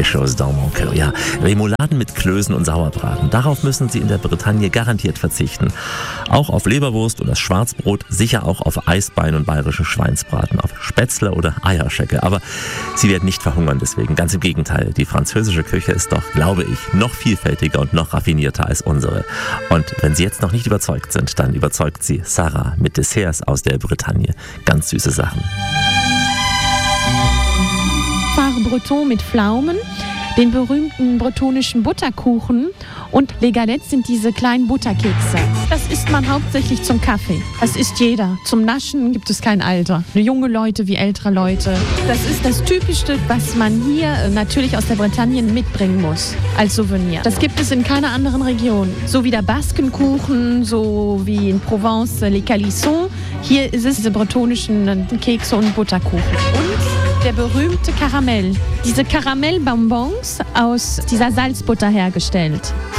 Quelque chose dans mon cœur. Ja, Remouladen mit Klößen und Sauerbraten. Darauf müssen Sie in der Bretagne garantiert verzichten. Auch auf Leberwurst und das Schwarzbrot, sicher auch auf Eisbein und bayerischen Schweinsbraten, auf Spätzle oder Eierschecke. Aber Sie werden nicht verhungern deswegen. Ganz im Gegenteil. Die französische Küche ist doch, glaube ich, noch vielfältiger und noch raffinierter als unsere. Und wenn Sie jetzt noch nicht überzeugt sind, dann überzeugt Sie Sarah mit Desserts aus der Bretagne. Ganz süße Sachen. Phare Breton mit Pflaumen, den berühmten bretonischen Butterkuchen und Les Galettes sind diese kleinen Butterkekse. Das isst man hauptsächlich zum Kaffee. Das isst jeder. Zum Naschen gibt es kein Alter. Junge Leute wie ältere Leute. Das ist das Typischste, was man hier natürlich aus der Bretagne mitbringen muss als Souvenir. Das gibt es in keiner anderen Region. So wie der Baskenkuchen, so wie in Provence Les Calissons. Hier ist es diese bretonischen Kekse und Butterkuchen. Und der berühmte Karamell. Diese Karamellbonbons aus dieser Salzbutter hergestellt.